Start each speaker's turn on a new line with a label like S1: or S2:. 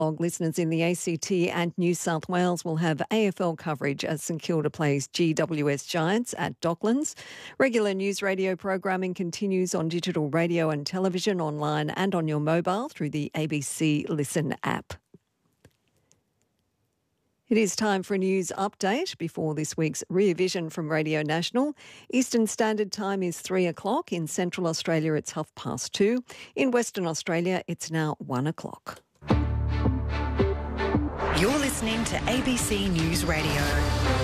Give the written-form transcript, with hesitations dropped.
S1: Listeners in the ACT and New South Wales will have AFL coverage as St Kilda plays GWS Giants at Docklands. Regular news radio programming continues on digital radio and television, online and on your mobile through the ABC Listen app. It is time for a news update before this week's Rear Vision from Radio National. Eastern Standard Time is 3 o'clock. In Central Australia, it's 2:30. In Western Australia, it's now 1 o'clock.
S2: You're listening to ABC News Radio.